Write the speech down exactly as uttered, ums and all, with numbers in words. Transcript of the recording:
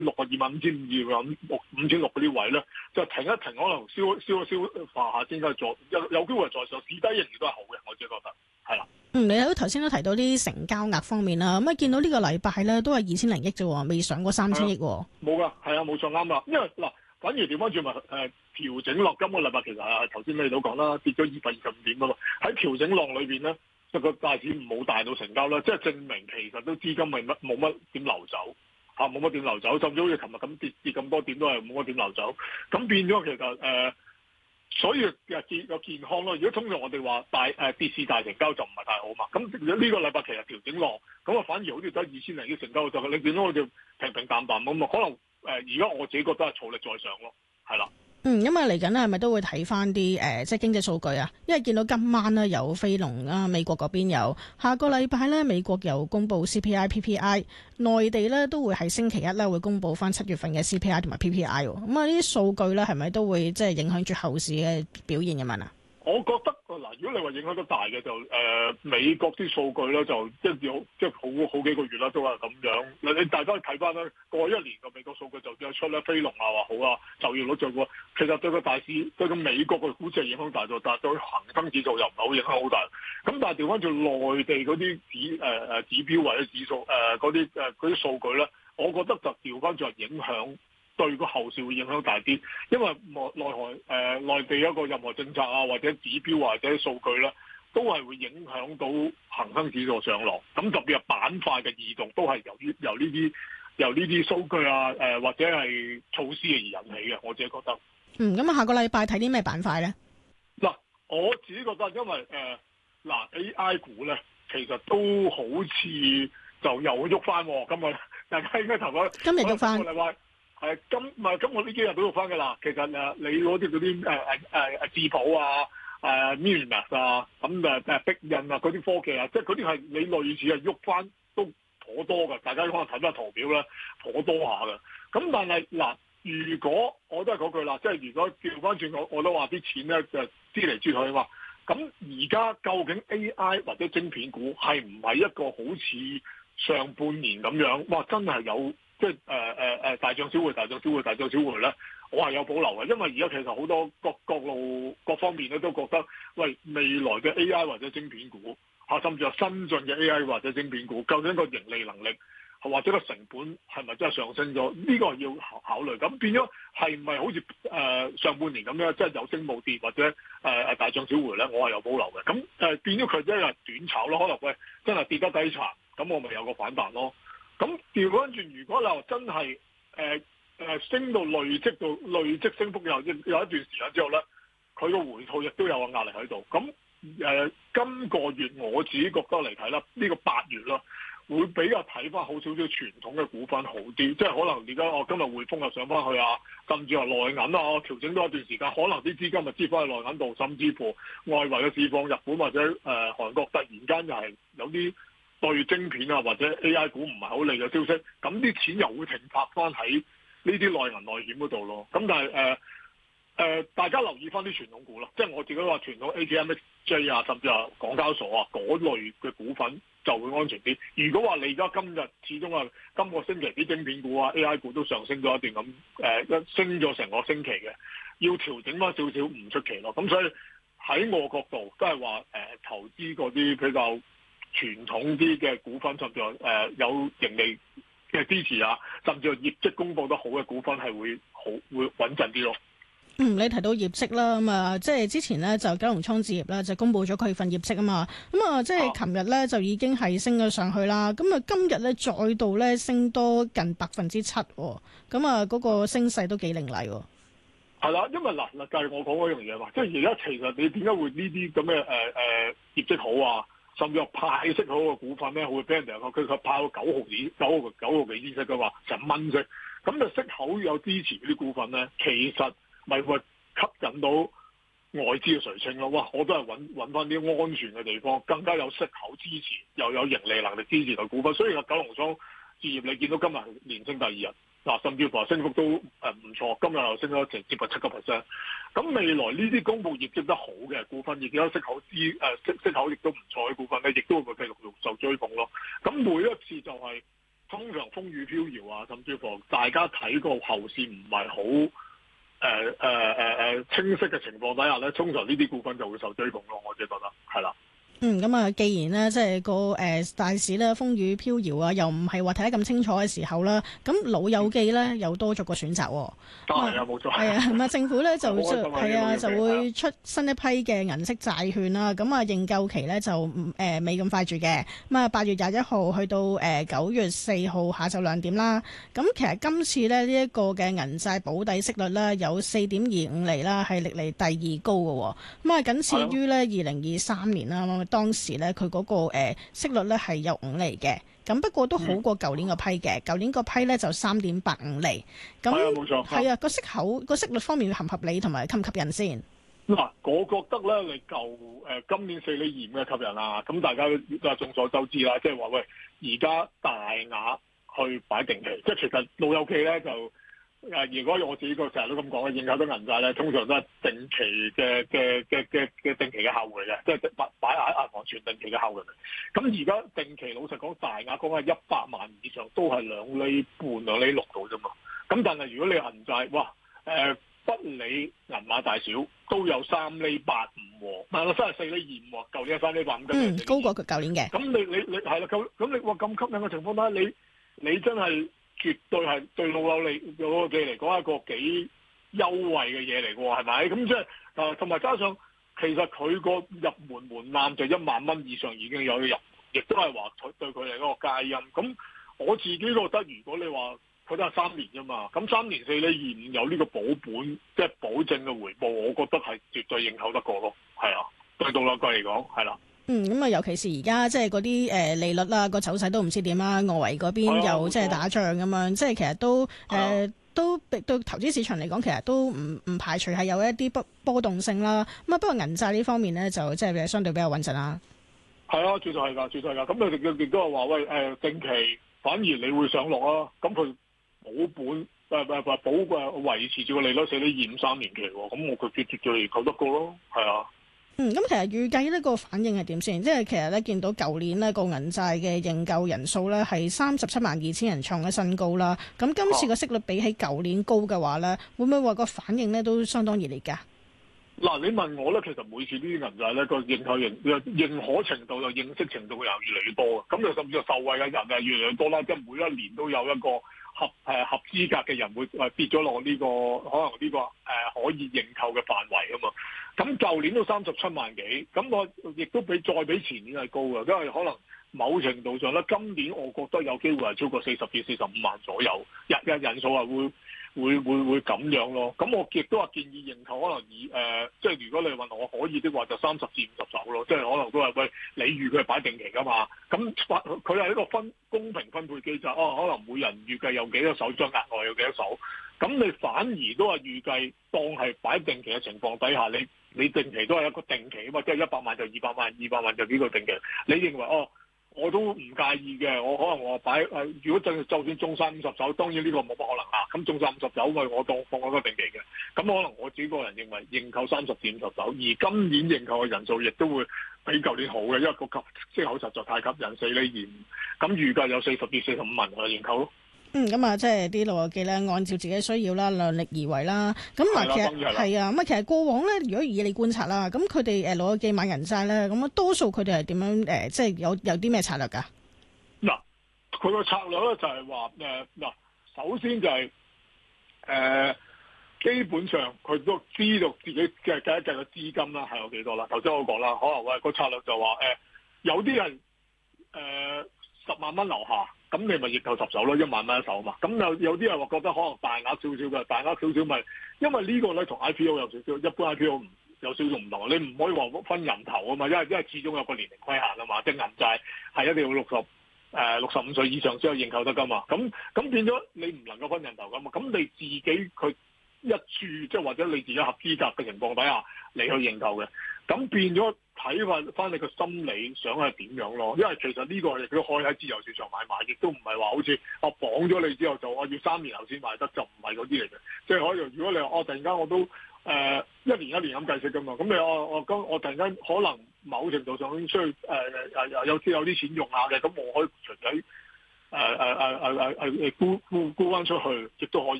六個二萬五千五二咁六五千六嗰啲位咧，就停一停，可能燒燒一燒化下先，再有有機會再上，市低仍然都係好嘅，我自己覺得係啦。 嗯，你喺頭先都提到啲成交額方面啦，咁啊見到呢個禮拜咧都係二千零億啫，未上過三千億。 冇噶，係啊，冇錯啱啦。因為嗱，反而調翻轉咪誒調整落今個禮拜，其實係頭先你都講啦，跌咗二百二十五點啊嘛。喺調整浪裏邊咧，就個大市冇大到成交啦，即係證明其實都資金咪乜冇乜點流走嚇，冇乜點流走，甚至好似琴日咁跌跌咁多點都係冇乜點流走。咁變咗其實誒。呃所以又健又健康咯。如果通常我哋話大誒、呃、跌市大成交就唔係太好嘛。咁呢個禮拜其實調整浪，咁啊反而好似得二千零億成交就你見到我哋平平淡淡咁啊。可能誒而家我自己覺得係儲力再上咯，係啦。 嗯，因為嚟緊咧係咪都會睇翻啲誒即係經濟數據啊？因為見到今晚咧有非農啊，美國嗰邊有，下個禮拜咧美國有公布 C P I、P P I， 內地咧都會喺星期一咧會公布翻七月份嘅 C P I 同埋 P P I。咁啊呢啲數據咧係咪都會即係影響住後市嘅表現咁樣啊？我覺得嗱，如果你話影響得大嘅就誒、呃、美國啲數據咧，就即係有即係好好幾個月啦，都係咁樣。嗱，你大家睇翻啦，過去一年嘅美國數據就有出咧，非農啊話好啊，就業率最高。其實對個大市對個美國嘅股市係影響大咗，但係對恒生指數又唔係好影響好大。咁但係調翻轉內地嗰啲指誒誒、呃、指標或者指數誒嗰啲誒嗰啲數據咧，我覺得就調翻轉影響。對個後市會影響大啲，因為內內河誒內地一個任何政策啊，或者指標或者數據咧，都係會影響到恒生指數上落。咁特別係板塊嘅異動，都係由於由呢啲由呢啲數據啊誒、呃、或者係措施而引起嘅。我自己覺得。 嗯，咁啊，下個禮拜睇啲咩板塊咧？ 嗱，我自己覺得，因為誒嗱、呃、A I 股咧，其實都好似就又喐翻喎。今日大家應該頭嗰今日喐翻。 係今唔係今我呢幾日都要翻㗎啦。其實誒，你嗰啲嗰啲誒誒誒誒智譜啊、誒 Minimax 啊、咁誒誒逼印啊嗰啲科技啊，即係嗰啲係你類似係喐翻都頗多㗎。大家可能睇翻圖表咧，頗多下㗎。咁但係嗱，如果我都係嗰句啦，即係如果調翻轉我我都話啲錢咧就支嚟支去話，咁而家究竟 A I 或者晶片股係唔係一個好似上半年咁樣？哇！真係有。即係誒誒誒大漲小回、大漲小回、大漲小回咧，我係有保留嘅，因為而家其實好多各各路各方面咧都覺得，喂，未來嘅 A I 或者晶片股嚇，甚至係新進嘅 A I 或者晶片股，究竟個盈利能力或者個成本係咪真係上升咗？呢、這個要考考慮。咁變咗係唔係好似誒、呃、上半年咁樣，即係有升冇跌或者誒誒、呃、大漲小回咧？我係有保留嘅。咁誒、呃、變咗佢一日短炒咯，可能喂真係跌得低殘，咁我咪有個反彈咯。咁調翻轉，如果你話真係誒誒升到累積到累積升幅有有一段時間之後咧，佢個回吐亦都有個壓力喺度。咁誒、呃、今個月我自己覺得嚟睇啦，呢、這個八月啦，會比較睇翻好少少傳統嘅股份好啲，即係可能而家我今日匯豐又上翻去啊，甚至話內銀啊，調整多一段時間，可能啲資金咪支翻去內銀度，甚至乎外圍嘅市況，日本或者誒、呃、韓國突然間又係有啲對晶片啊或者 A I 股唔係好利嘅消息，咁啲錢又會停泊翻喺呢啲內銀內險嗰度咯。咁但係誒誒，大家留意翻啲傳統股啦，即係我自己話傳統 A T M X J 啊，甚至係港交所啊嗰類嘅股份就會安全啲。如果話你而家今日始終啊，今個星期啲晶片股啊 A I 股都上升咗一段咁誒，一、呃、升咗成個星期嘅，要調整翻少少唔出奇咯。咁所以喺我角度都係話誒，投資嗰啲比較傳統啲嘅股份，甚至係誒有盈利嘅支持啊，甚至係業績公佈得好嘅股份係會好會穩陣啲咯。 嗯，你提到業績啦，咁、嗯、啊，即係之前咧就九龍倉置業啦，就公佈咗佢份業績啊嘛，咁、嗯、啊，即係琴日咧就已經係升咗上去啦，咁啊今日咧再度咧升多近百分之七，咁啊嗰個升勢都幾凌厲喎。 係啦，因為嗱嗱，就係我講嗰樣嘢嘛，即係而家其實你點解會呢啲咁嘅誒誒業績好啊，甚至係派息好嘅股份咧，會俾人哋佢佢派到九毫子、九毫九毫幾息嘅話，成蚊息，咁就息口有支持嗰啲股份咧，其實咪會吸引到外資嘅垂青咯。哇！我都係揾揾翻啲安全嘅地方，更加有息口支持，又有盈利能力支持嘅股份。所以個九龍倉置業你見到今日連升第二日。嗱，甚至乎話升幅都誒唔錯，今日又升咗成接近七個 percent。咁未來呢啲公佈業績得好嘅股份，亦都有息口支誒息息口亦都唔錯嘅股份咧，亦都會繼續陸續受追捧咯。咁每一次就係通常風雨飄搖啊，甚至乎大家睇個後市唔係好誒誒誒誒清晰嘅情況底下咧，通常呢啲股份就會受追捧咯。我自己覺得係啦。 嗯，咁啊，既然咧即係個誒、呃、大市咧風雨飄搖啊，又唔係話睇得咁清楚嘅時候啦，咁老友記咧又多咗個選擇喎。 係啊，冇錯。 係啊，咁啊，政府咧就係啊，就會出新一批嘅銀色債券啦。咁啊，認購期咧就唔誒未咁快住嘅。咁啊，八月廿一號去到誒九月四號下晝兩點啦。咁其實今次咧呢一個嘅銀債保底息率咧有四點二五厘啦，係歷嚟第二高嘅。咁啊，僅次於咧二零二三年啦。當時咧佢嗰個誒息率咧係有五厘嘅，咁不過都好過舊年個批嘅。舊、嗯、年個批咧就三點八五厘，咁係啊，冇錯， 係啊，個息口個息率方面合唔合理同埋吸唔吸引先？ 嗱，我覺得咧你舊誒今年四厘二嘅吸引啊，咁大家都係眾所周知啦，即係話喂，而家大額去擺定期，即係其實老友記咧就。誒，如果我自己個成日都咁講嘅，認購咗銀債咧，通常都係定期嘅嘅嘅嘅嘅定期嘅客戶嚟嘅，即係擺擺喺銀行存定期嘅客戶嚟。咁而家定期老實講，大額講係一百萬以上，都係兩厘半、兩厘六度啫嘛。咁但係如果你銀債，哇，誒、呃、不理銀碼大小，都有三厘八五喎，唔係我真係四厘二五喎，舊年係三厘八五， 嗯，高過佢舊年嘅。 咁你你你係啦，咁咁你話咁吸引嘅情況下，你你真係。絕對係對老友嚟老友記嚟講一個幾優惠嘅嘢嚟嘅喎，係咪？咁即係啊，同埋加上其實佢個入門門檻就一萬蚊以上已經有得入，亦都係話佢對佢嚟嗰個佳音。咁我自己覺得，如果你話佢都係三年啫嘛，咁三年四厘二五有呢個保本，即係保證嘅回報，我覺得係絕對認購得過咯。係啊，對老友記嚟講係啦。 嗯，咁啊，尤其是而家即係嗰啲誒利率啦，個走勢都唔知點啦，外圍嗰邊又即係打仗咁樣，即係其實都誒、呃、都對投資市場嚟講，其實都唔唔排除係有一啲波波動性啦。咁啊，不過銀債呢方面咧，就即係相對比較穩陣啦。係啊，絕對係㗎，絕對係㗎。咁你亦都係話喂誒定期，反而你會上落啊。咁佢保本誒誒誒保誒維持住個利率四厘二五三年期喎，咁我佢絕絕對扣得過咯，係啊。 嗯，咁其實預計呢個反應係點先？即係其實咧見到舊年呢個銀債嘅認購人數咧係三十七萬二千人創咗新高啦。咁今次個息率比起舊年高嘅話咧，啊、會唔會話個反應咧都相當熱烈㗎？ 嗱，你問我咧，其實每次呢啲銀債咧個認購認認可程度又認識程度又越嚟越多，咁就甚至受惠嘅人係越嚟越多啦。即係每一年都有一個合誒合資格嘅人會誒跌咗落呢個可能呢、呢個誒、呃、可以認購嘅範圍啊嘛。咁舊年都三十七萬幾，咁我亦都比再比前年係高嘅，因為可能某程度上咧，今年我覺得有機會係超過四十至四十五萬左右，日日人數係會。會會會咁樣咯，咁我亦都話建議認購，可能以誒、呃，即係如果你問我可以的話，就三十至五十手咯，即係可能都係喂，你預佢係擺定期㗎嘛，咁佢係一個分公平分配機制，哦，可能每人預計有幾多手，將額外有幾多手，咁你反而都係預計當係擺定期嘅情況底下，你你定期都係一個定期啊嘛，即係一百萬就二百萬，二百萬就呢個定期，你認為哦？我都唔介意嘅，我可能我擺誒，如果就就算中晒五十手，當然呢個冇乜可能嚇。咁中晒五十手，咪我當放一個定期嘅。咁可能我自己個人認為認購三十至五十手，而今年認購嘅人數亦都會比舊年好嘅，因為個吸息口實在太吸引，四厘二，咁預計有四十至四十五萬去認購咯。嗯， 咁啊，即係啲老友記咧，按照自己嘅需要啦，量力而為啦。咁嗱，其實係啊，咁啊，其實過往咧，如果以你觀察啦，咁佢哋誒老友記買銀債咧，咁啊，多數佢哋係點樣誒，即係有有啲咩策略㗎？ 嗱，佢個策略咧就係話誒嗱，首先就係、是、誒、呃、基本上佢都知道自己嘅計一計嘅資金啦係有幾多啦。頭先我講啦，可能喂個策略就話誒、呃、有啲人誒、呃、十萬蚊樓下。咁你咪認購十手咯，一萬蚊一手啊嘛。咁有有啲人話覺得可能大額少少嘅，大額少少咪，因為呢個咧同 I P O 有少少，一般 I P O 唔有少少唔同。你唔可以話分人頭啊嘛，因為因為始終有個年齡規限啊嘛，即係銀債係一定要六十誒六十五歲以上先可以認購得噶嘛。咁咁變咗你唔能夠分人頭噶嘛。咁你自己佢一注即係或者你自己合資格嘅情況底下，你去認購嘅，咁變咗。睇翻翻你個心理想係點樣咯？因為其實呢個亦都可以喺自由市場買賣，亦都唔係話好似我綁咗你之後就我要三年後先買得，就唔係嗰啲嚟嘅。即係可以，如果你話我突然間我都誒、呃、一年一年咁計息㗎嘛，咁你我我今我突然間可能某程度上需要誒誒有啲有啲錢用下嘅，咁我可以隨喺誒誒誒誒誒誒沽沽沽翻出去，亦都可以。